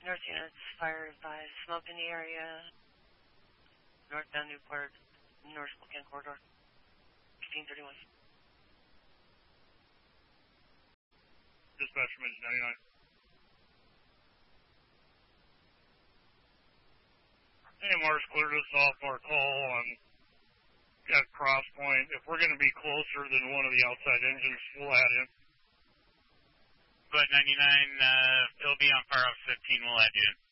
North units, fire by smoke in the area. Northbound Newport, North Spokane corridor. 1531. Dispatch from engine 99. AMR's cleared us off our call on at Cross Point. If we're going to be closer than one of the outside engines, we'll add in. But 99, it'll be on fire off 15, we'll add you in.